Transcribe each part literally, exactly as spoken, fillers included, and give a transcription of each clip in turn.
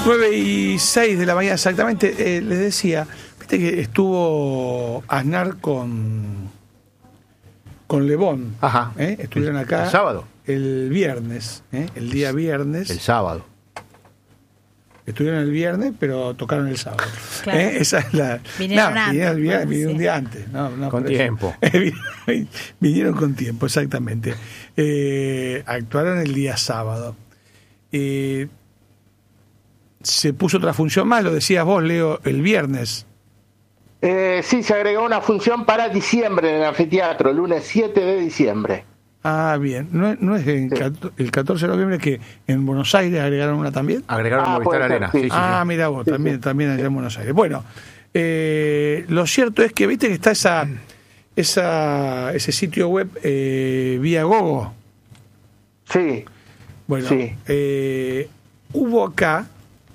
nueve y seis de la mañana exactamente. Eh, les decía, viste que estuvo Aznar con con Lebón. Ajá. ¿eh? Estuvieron el, acá el sábado. El viernes, ¿eh? el día viernes. El sábado. Estuvieron el viernes, pero tocaron el sábado. Claro. ¿Eh? Esa es la. Vinieron no, antes. Vinieron, el viernes, Bueno, vinieron sí. un día antes. No, no, con tiempo. Vinieron con tiempo, exactamente. Eh, actuaron el día sábado. Eh, se puso otra función más, lo decías vos, Leo, el viernes. Eh, sí, se agregó una función para diciembre en el anfiteatro, lunes siete de diciembre. Ah, bien. ¿No, no es en Sí. el catorce de noviembre que en Buenos Aires agregaron una también? Agregaron Ah, Movistar puede ser, Arena. sí. Sí, sí, ah, sí. mira vos, Sí, también, sí. también allá en Buenos Aires. Bueno, eh, lo cierto es que viste que está esa, esa ese sitio web eh, Viagogo. Sí, Bueno, Sí. eh, hubo acá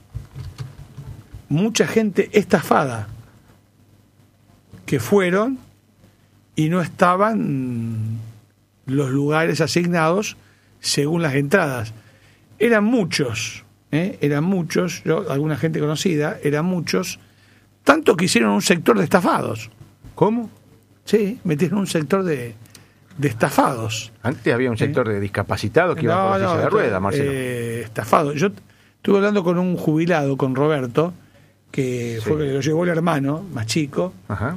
mucha gente estafada que fueron y no estaban los lugares asignados según las entradas. Eran muchos, ¿eh? eran muchos, yo, alguna gente conocida, eran muchos, tanto que hicieron un sector de estafados. ¿Cómo? Sí, metieron un sector de, de estafados. Antes había un sector de discapacitados que iban por la silla de ruedas, Marcelo. Eh, estafados. Yo estuve hablando con un jubilado, con Roberto, que Sí. fue que lo llevó el hermano, más chico, Ajá.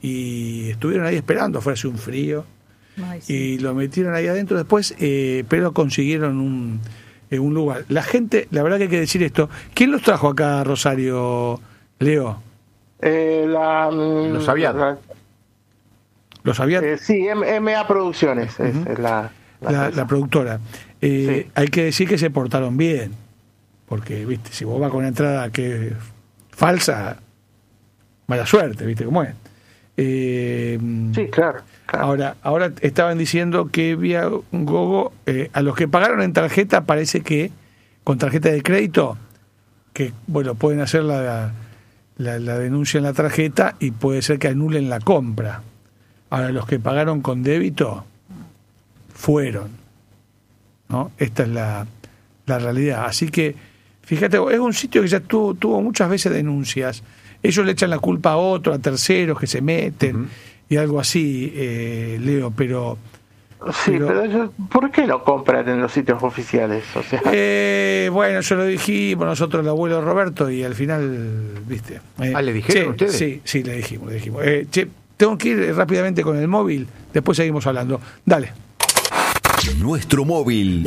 y estuvieron ahí esperando, fue hace un frío, Ay, sí. y lo metieron ahí adentro después, eh, pero consiguieron un, eh, un lugar. La gente, la verdad que hay que decir esto, ¿quién los trajo acá a Rosario, Leo? eh, la, Los Aviados. la- ¿Los había? eh, sí, M- MA Producciones es, Ujú. es la, la la, empresa. la productora. Eh, Sí. Hay que decir que se portaron bien, porque, viste, si vos vas con una entrada que es falsa, mala suerte, viste cómo es. Eh, Sí, claro. claro. Ahora, ahora estaban diciendo que vía Gogo, eh, a los que pagaron en tarjeta, parece que con tarjeta de crédito, que bueno, pueden hacer la, la, la denuncia en la tarjeta y puede ser que anulen la compra. Ahora, los que pagaron con débito fueron, ¿no? Esta es la, la realidad. Así que, fíjate, es un sitio que ya tuvo, tuvo muchas veces denuncias. Ellos le echan la culpa a otro, a terceros que se meten, Ujú. y algo así, eh, Leo, pero... Sí, pero- pero, ellos, ¿por qué no compran en los sitios oficiales? O sea, Eh, bueno, yo lo dijimos nosotros, el abuelo de Roberto, y al final, viste. Eh, Ah, ¿le dijeron che, ustedes? Sí, sí, le dijimos, le dijimos. Eh, che, tengo que ir rápidamente con el móvil, después seguimos hablando. Dale. Nuestro móvil.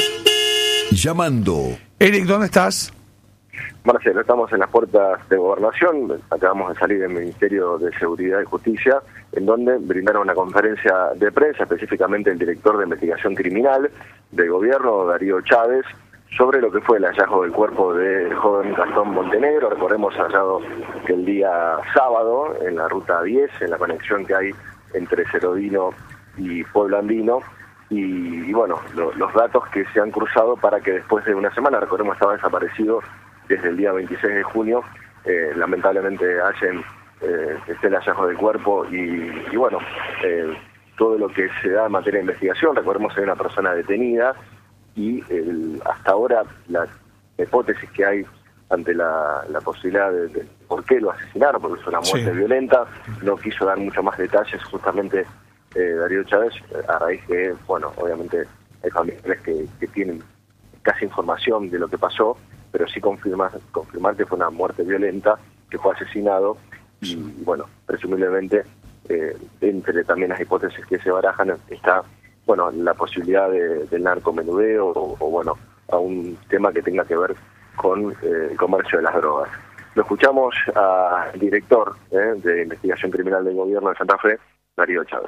Llamando. Eric, ¿dónde estás? Marcelo, estamos en las puertas de Gobernación, acabamos de salir del Ministerio de Seguridad y Justicia, en donde brindaron una conferencia de prensa, específicamente el director de Investigación Criminal del Gobierno, Darío Chávez, sobre lo que fue el hallazgo del cuerpo del joven Gastón Montenegro. Recordemos hallado que el día sábado, en la ruta diez, en la conexión que hay entre Cerodino y Pueblo Andino, y, y bueno, lo, los datos que se han cruzado para que después de una semana, recordemos estaba desaparecido desde el día veintiséis de junio, eh, lamentablemente hallen eh, esté el hallazgo del cuerpo y, y bueno, eh, todo lo que se da en materia de investigación. Recordemos que hay una persona detenida y el, hasta ahora la hipótesis que hay ante la, la posibilidad de, de por qué lo asesinaron, porque es una muerte Sí. violenta, no quiso dar mucho más detalles justamente eh, Darío Chávez, a raíz que, bueno, obviamente hay familiares que, que tienen casi información de lo que pasó, pero sí confirmar, confirmar que fue una muerte violenta, que fue asesinado, y, y bueno, presumiblemente, eh, entre también las hipótesis que se barajan, está, bueno, la posibilidad de, del narcomenudeo, o, o bueno, a un tema que tenga que ver con eh, el comercio de las drogas. Lo escuchamos al director eh, de Investigación Criminal del Gobierno de Santa Fe, Darío Chávez.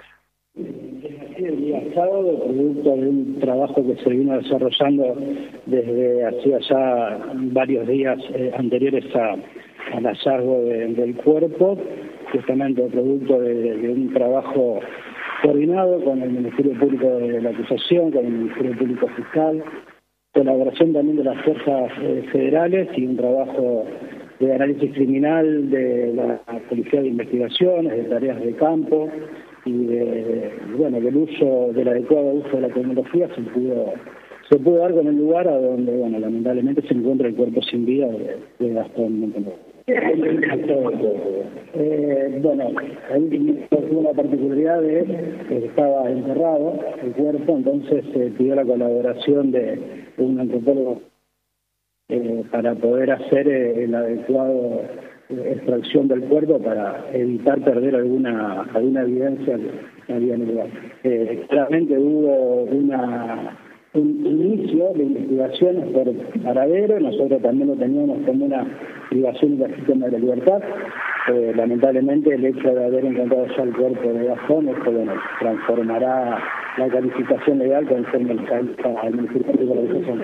El día sábado, producto de un trabajo que se vino desarrollando desde hacía ya varios días eh, anteriores a, al hallazgo de, del cuerpo, justamente producto de, de un trabajo coordinado con el Ministerio Público de la Acusación, con el Ministerio Público Fiscal, colaboración también de las fuerzas eh, federales y un trabajo de análisis criminal de la Policía de Investigaciones, de tareas de campo, y de, bueno, del uso, del adecuado uso de la tecnología se pudo se pudo dar con el lugar a donde, bueno, lamentablemente se encuentra el cuerpo sin vida de, de Gastón Montenegro. Eh, bueno, ahí tuvo una particularidad de que estaba enterrado el cuerpo, entonces se eh, pidió la colaboración de, de un antropólogo eh, para poder hacer eh, el adecuado eh, extracción del cuerpo para evitar perder alguna alguna evidencia que había en el lugar. Eh, claramente hubo una un inicio de investigaciones por paradero, nosotros también lo teníamos como una privación ilegítima de la libertad. Eh, lamentablemente el hecho de haber encontrado ya el cuerpo de Gastón, esto bueno, transformará la calificación legal conforme al Ministerio de Organización.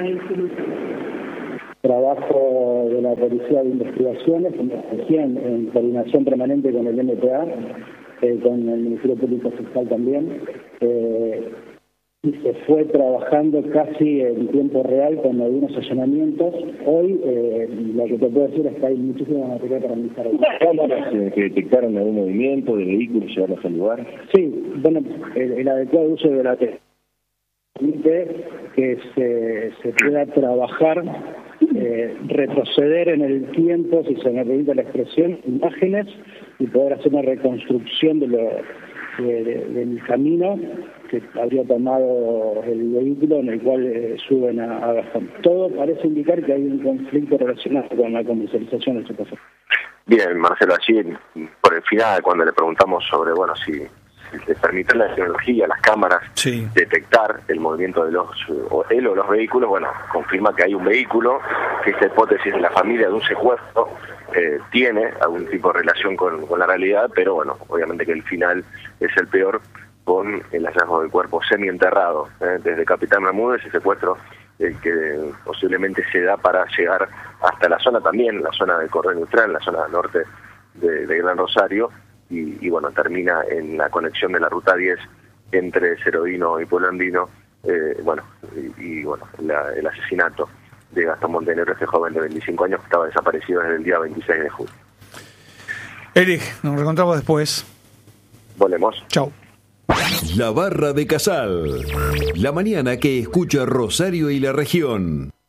Trabajo de la Policía de Investigaciones, como decía, en, en coordinación permanente con el M P A, eh, con el Ministerio Público Fiscal también. Eh, y se fue trabajando casi en tiempo real con algunos allanamientos. Hoy eh, lo que te puedo decir es que hay muchísima material para analizar. ¿Cámaras que detectaron algún movimiento de vehículos llevarlos al lugar? Sí, bueno, el, el adecuado uso de la tecnología permite que se, se pueda trabajar, eh, retroceder en el tiempo, si se me permite la expresión, imágenes y poder hacer una reconstrucción de lo de, de, del camino que habría tomado el vehículo en el cual eh, suben a, a Gastón. Todo parece indicar que hay un conflicto relacionado con la comercialización de este caso. Bien, Marcelo, allí por el final, cuando le preguntamos sobre, bueno, si, si le permite la tecnología, las cámaras, sí, detectar el movimiento de los, o él o los vehículos, bueno, confirma que hay un vehículo, que esta hipótesis de la familia de un secuestro eh, tiene algún tipo de relación con, con la realidad, pero bueno, obviamente que el final es el peor, con el hallazgo del cuerpo semienterrado, ¿eh? Desde Capitán Bermúdez, ese secuestro el que posiblemente se da para llegar hasta la zona también, la zona del Cordón Neutral, la zona norte de, de Gran Rosario, y, y bueno, termina en la conexión de la Ruta diez entre Cerodino y Pueblo Andino, eh, bueno, y, y bueno, la, el asesinato de Gastón Montenegro, este joven de veinticinco años que estaba desaparecido desde el día veintiséis de julio. Eric, nos reencontramos después. Volvemos. Chau. La Barra de Casal. La mañana que escucha Rosario y la región.